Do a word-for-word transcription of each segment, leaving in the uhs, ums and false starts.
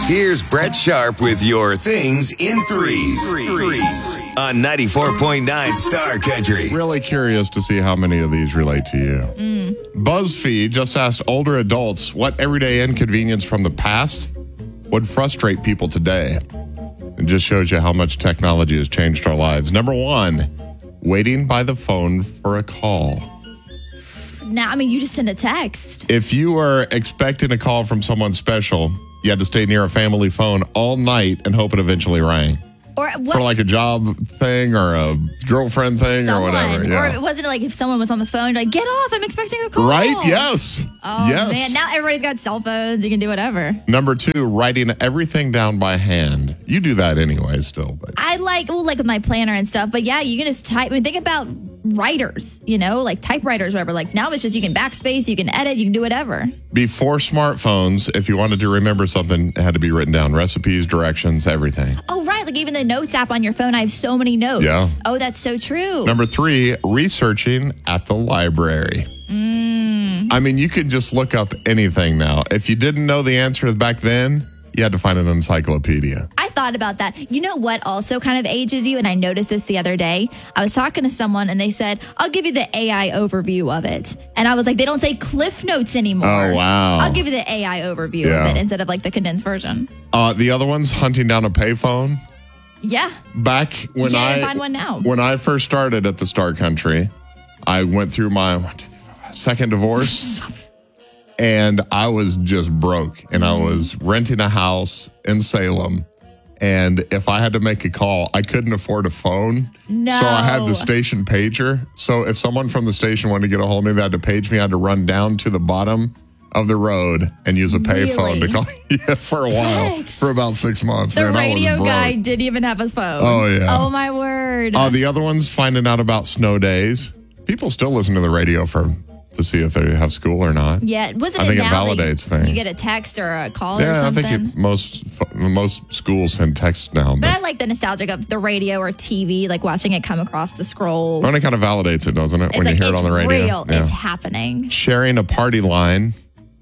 Here's Brett Sharp with your things in threes. Threes. On ninety-four point nine Star Country. Really curious to see how many of these relate to you. Mm. BuzzFeed just asked older adults what everyday inconvenience from the past would frustrate people today. It just shows you how much technology has changed our lives. Number one, waiting by the phone for a call. Now, I mean, you just send a text. If you were expecting a call from someone special, you had to stay near a family phone all night and hope it eventually rang. Or what? For like a job thing or a girlfriend thing Someone, or whatever. Yeah. Or wasn't it like if someone was on the phone, like, get off, I'm expecting a call. Right? Yes. Oh, yes. man. Now everybody's got cell phones. You can do whatever. Number two, writing everything down by hand. You do that anyway still. But I like, well, like with my planner and stuff. But yeah, you can just type. I mean, think about writers, you know, like typewriters or whatever. Like now it's just you can backspace, you can edit, you can do whatever. Before smartphones, if you wanted to remember something, it had to be written down. Recipes, directions, everything. Oh, right. Like even the notes app on your phone. I have so many notes. Yeah. Oh, that's so true. Number three, researching at the library. Mm. I mean, you can just look up anything now. If you didn't know the answer back then, you had to find an encyclopedia. I thought about that. You know what also kind of ages you? And I noticed this the other day. I was talking to someone and they said, I'll give you the A I overview of it. And I was like, they don't say Cliff Notes anymore. Oh, wow. I'll give you the A I overview Yeah. of it instead of like the condensed version. Uh, the other one's hunting down a payphone. Yeah. Back when you can't I even find one now. When I first started at the Star Country, I went through my one, two, three, four, five, second divorce. And I was just broke. And I was renting a house in Salem. And if I had to make a call, I couldn't afford a phone. No. So I had the station pager. So if someone from the station wanted to get a hold of me, they had to page me. I had to run down to the bottom of the road and use a payphone Really? to call yeah, for a while. What? For about six months. The man, I was radio broke. guy didn't even have a phone. Oh, yeah. Oh, my word. Uh, the other one's finding out about snow days. People still listen to the radio for to see if they have school or not. Yeah, wasn't I it think it now that validates you, things. you get a text or a call or Yeah, I something? think you, most most schools send texts now. But But I like the nostalgic of the radio or T V, like watching it come across the scroll. it only kind of validates it, doesn't it? It's when like, you hear it it's on the radio. real. Yeah. It's happening. Sharing a party line.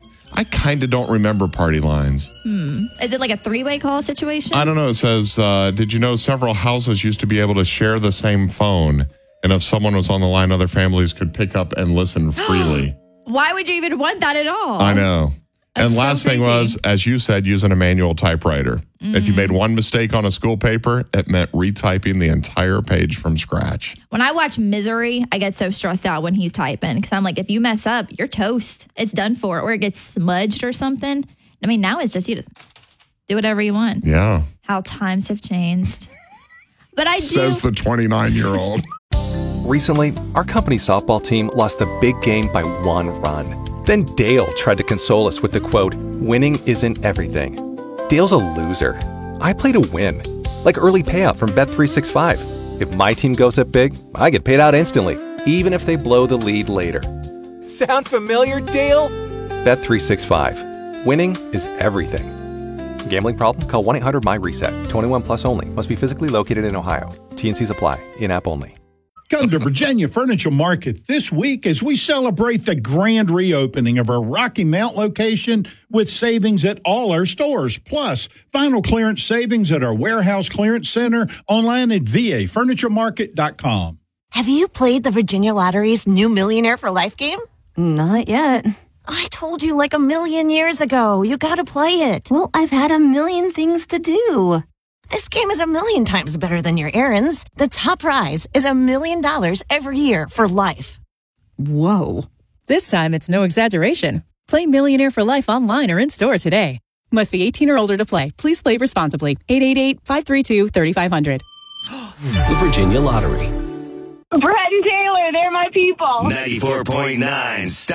I kind of don't remember party lines. Hmm. Is it like a three-way call situation? I don't know. It says, uh, did you know several houses used to be able to share the same phone? And if someone was on the line, other families could pick up and listen freely. Why would you even want that at all? I know. That's and so last thing creepy. was, as you said, using a manual typewriter. Mm. If you made one mistake on a school paper, it meant retyping the entire page from scratch. When I watch Misery, I get so stressed out when he's typing because I'm like, if you mess up, you're toast. It's done for. Or it gets smudged or something. I mean, now it's just you just do whatever you want. Yeah. How times have changed. But I do. Says the twenty-nine-year-old. Recently, our company softball team lost the big game by one run. Then Dale tried to console us with the quote, winning isn't everything. Dale's a loser. I play to win. Like early payout from Bet three sixty-five. If my team goes up big, I get paid out instantly, even if they blow the lead later. Sound familiar, Dale? Bet three sixty-five. Winning is everything. Gambling problem? Call one eight hundred M Y reset. twenty-one plus only. Must be physically located in Ohio. T N Cs apply. In-app only. Come to Virginia Furniture Market this week as we celebrate the grand reopening of our Rocky Mount location with savings at all our stores. Plus, final clearance savings at our warehouse clearance center online at v a furniture market dot com. Have you played the Virginia Lottery's new Millionaire for Life game? Not yet. I told you like a million years ago. You gotta play it. Well, I've had a million things to do. This game is a million times better than your errands. The top prize is a million dollars every year for life. Whoa. This time it's no exaggeration. Play Millionaire for Life online or in-store today. Must be eighteen or older to play. Please play responsibly. eight eight eight, five three two, three five zero zero. The Virginia Lottery. Brett and Taylor, they're my people. ninety-four point nine Star